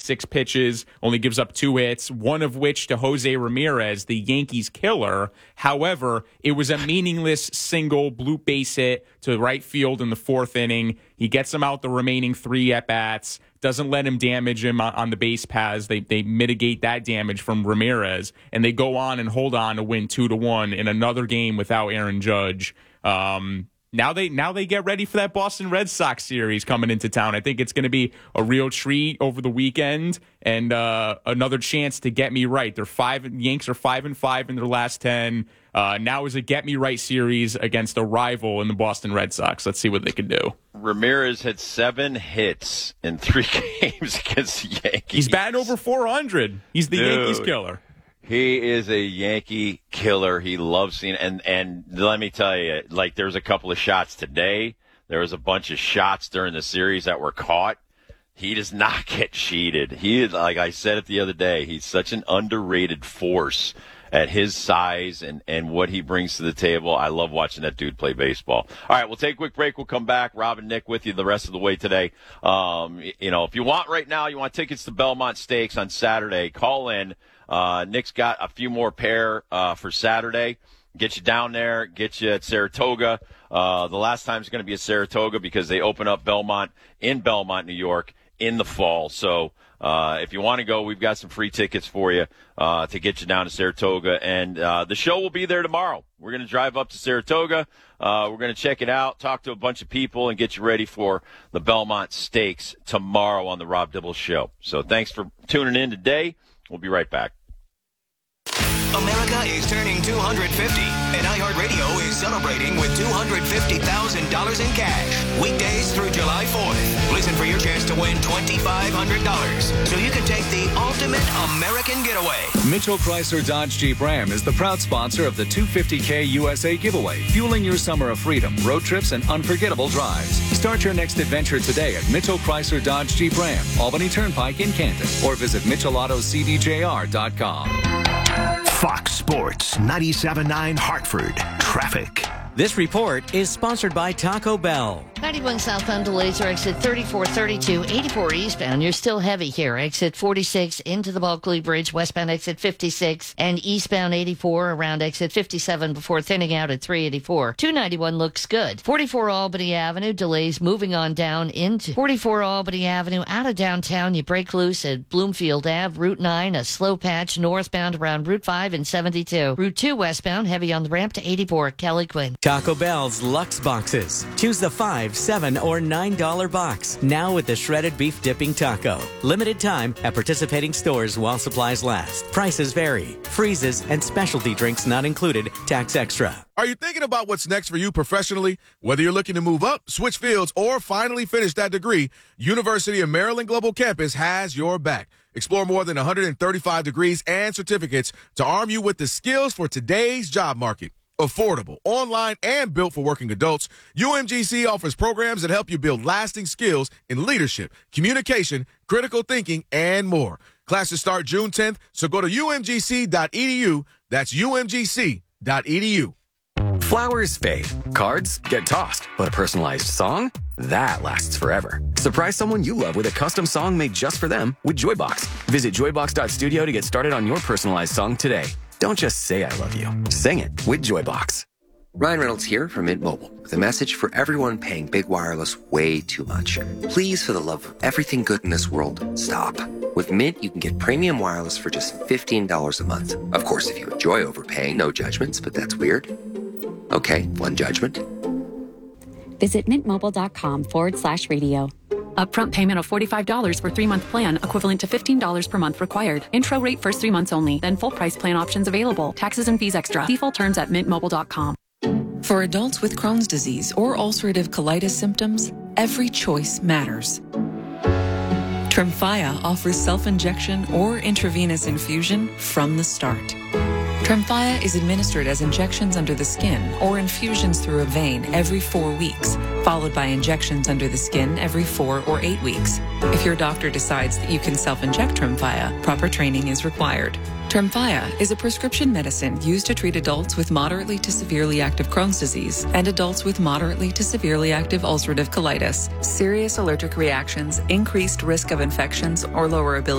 6 pitches, only gives up 2 hits, one of which to Jose Ramirez, the Yankees killer. However, it was a meaningless single bloop base hit to right field in the 4th inning. He gets him out the remaining 3 at-bats, doesn't let him damage him on the base paths. They mitigate that damage from Ramirez, and they go on and hold on to win 2-1 in another game without Aaron Judge. Now they get ready for that Boston Red Sox series coming into town. I think it's going to be a real treat over the weekend and another chance to get me right. Yanks are 5-5 in their last 10. Now is a get me right series against a rival in the Boston Red Sox. Let's see what they can do. Ramirez had 7 hits in 3 games against the Yankees. He's batting over 400. He's the Yankees killer. He is a Yankee killer. He loves seeing and let me tell you, like, there's a couple of shots today. There was a bunch of shots during the series that were caught. He does not get cheated. He is, like I said it the other day, he's such an underrated force at his size and what he brings to the table. I love watching that dude play baseball. All right, we'll take a quick break. We'll come back. Rob and Nick with you the rest of the way today. If you want right now, you want tickets to Belmont Stakes on Saturday, call in. Nick's got a few more pair for Saturday. Get you down there, get you at Saratoga. The last time is going to be at Saratoga because they open up Belmont in Belmont, New York in the fall. So if you want to go, we've got some free tickets for you to get you down to Saratoga. And the show will be there tomorrow. We're going to drive up to Saratoga. We're going to check it out, talk to a bunch of people, and get you ready for the Belmont Stakes tomorrow on the Rob Dibble Show. So thanks for tuning in today. We'll be right back. America is turning 250, and iHeartRadio is celebrating with $250,000 in cash. Weekdays through July 4th. Listen for your chance to win $2,500, so you can take the ultimate American getaway. Mitchell Chrysler Dodge Jeep Ram is the proud sponsor of the 250K USA giveaway, fueling your summer of freedom, road trips, and unforgettable drives. Start your next adventure today at Mitchell Chrysler Dodge Jeep Ram, Albany Turnpike in Canton, or visit MitchellAutoCDJR.com. Fox Sports 97.9 Hartford. Traffic. This report is sponsored by Taco Bell. 91 southbound delays are exit 3432, 84 eastbound. You're still heavy here. Exit 46 into the Bulkley Bridge, westbound exit 56, and eastbound 84 around exit 57 before thinning out at 384. 291 looks good. 44 Albany Avenue, delays moving on down into 44 Albany Avenue. Out of downtown, you break loose at Bloomfield Ave. Route 9, a slow patch northbound around Route 5 and 72. Route 2 westbound, heavy on the ramp to 84. Kelly Quinn. Taco Bell's Lux Boxes. Choose the $5, $7, or $9 box. Now with the shredded beef dipping taco. Limited time at participating stores while supplies last. Prices vary. Freezes and specialty drinks not included. Tax extra. Are you thinking about what's next for you professionally? Whether you're looking to move up, switch fields, or finally finish that degree, University of Maryland Global Campus has your back. Explore more than 135 degrees and certificates to arm you with the skills for today's job market. Affordable, online, and built for working adults, UMGC offers programs that help you build lasting skills in leadership, communication, critical thinking, and more. Classes start June 10th, so go to umgc.edu. That's umgc.edu. Flowers fade. Cards get tossed. But a personalized song? That lasts forever. Surprise someone you love with a custom song made just for them with Joybox. Visit joybox.studio to get started on your personalized song today. Don't just say I love you. Sing it with Joybox. Ryan Reynolds here from Mint Mobile with a message for everyone paying big wireless way too much. Please, for the love of everything good in this world, stop. With Mint, you can get premium wireless for just $15 a month. Of course, if you enjoy overpaying, no judgments, but that's weird. Okay, one judgment. Visit mintmobile.com/radio. Upfront payment of $45 for 3-month plan, equivalent to $15 per month required. Intro rate first 3 months only, then full price plan options available. Taxes and fees extra. Default terms at mintmobile.com. For adults with Crohn's disease or ulcerative colitis symptoms, every choice matters. Tremfya offers self-injection or intravenous infusion from the start. Tremfya is administered as injections under the skin or infusions through a vein every 4 weeks, followed by injections under the skin every 4 or 8 weeks. If your doctor decides that you can self-inject Tremfya, proper training is required. Tremfya is a prescription medicine used to treat adults with moderately to severely active Crohn's disease and adults with moderately to severely active ulcerative colitis. Serious allergic reactions, increased risk of infections, or lower ability